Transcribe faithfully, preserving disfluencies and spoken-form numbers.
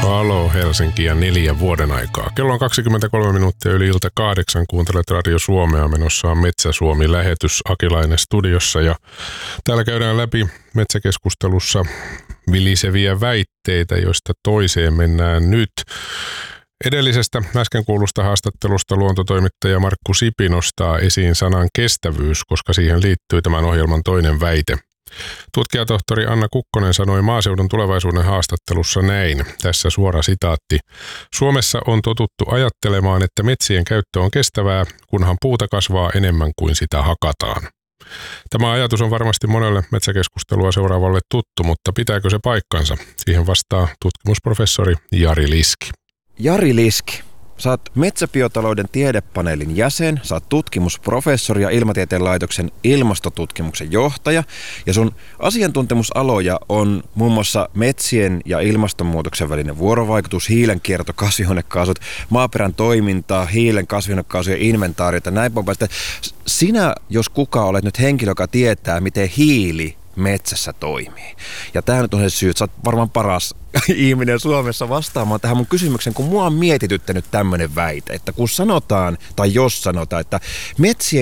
Halo Helsinki ja neljä vuoden aikaa. Kello on kaksikymmentäkolme minuuttia yli ilta kahdeksan. Kuuntelet Radio Suomea. Menossa on Metsä-Suomi-lähetys Akilainen studiossa. Ja täällä käydään läpi metsäkeskustelussa viliseviä väitteitä, joista toiseen mennään nyt. Edellisestä äsken kuulusta haastattelusta luontotoimittaja Markku Sipi nostaa esiin sanan kestävyys, koska siihen liittyy tämän ohjelman toinen väite. Tutkijatohtori Anna Kukkonen sanoi Maaseudun Tulevaisuuden haastattelussa näin, tässä suora sitaatti. Suomessa on totuttu ajattelemaan, että metsien käyttö on kestävää, kunhan puuta kasvaa enemmän kuin sitä hakataan. Tämä ajatus on varmasti monelle metsäkeskustelua seuraavalle tuttu, mutta pitääkö se paikkansa? Siihen vastaa tutkimusprofessori Jari Liski. Jari Liski, sä oot Metsäbiotalouden tiedepaneelin jäsen, sä oot tutkimusprofessori ja Ilmatieteen laitoksen ilmastotutkimuksen johtaja. Ja sun asiantuntemusaloja on muun muassa metsien ja ilmastonmuutoksen välinen vuorovaikutus, hiilenkierto, kasvihuonekaasut, maaperän toimintaa, hiilen, kasvihuonekaasujen inventaariota, näin poispäin. Sinä, jos kuka olet nyt henkilö, joka tietää, miten hiili metsässä toimii. Ja tämä nyt on se syy, että sä oot varmaan paras ihminen Suomessa vastaamaan tähän mun kysymykseen, kun mua on mietityttänyt tämmöinen väite, että kun sanotaan, tai jos sanotaan, että metsien